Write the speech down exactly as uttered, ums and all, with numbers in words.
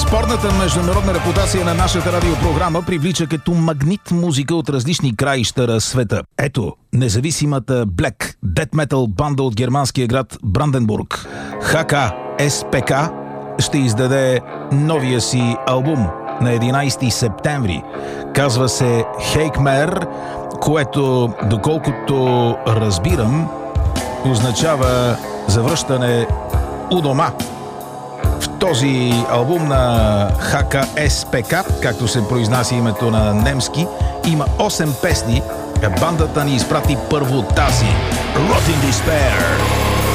Спорната международна репутация на нашата радиопрограма привлича като магнит музика от различни краища на света. Ето, независимата Black Death Metal банда от германския град Бранденбург, Х К С П К, ще издаде новия си албум на единайсети септември. Казва се Хейкмер, което, доколкото разбирам, означава завръщане у дома. В този албум на Х К С П К, както се произнася името на немски, има осем песни. Бандата ни изпрати първо тази Rotting Despair.